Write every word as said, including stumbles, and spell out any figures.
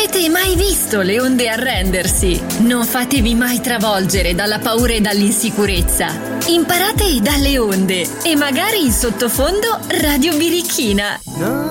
Avete mai visto le onde arrendersi? Non fatevi mai travolgere dalla paura e dall'insicurezza. Imparate dalle onde e magari in sottofondo Radio Birichina.